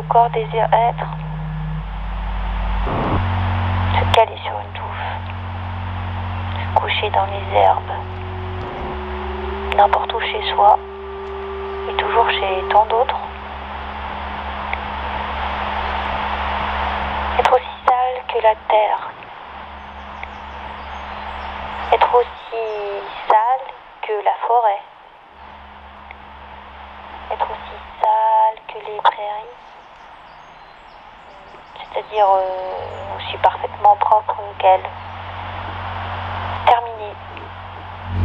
corps désire être, se caler sur une touffe, se coucher dans les herbes, n'importe où chez soi, et toujours chez tant d'autres. Être aussi sale que la terre, être aussi sale que la forêt, être aussi sale que les prairies, c'est-à-dire aussi parfaitement propre qu'elles.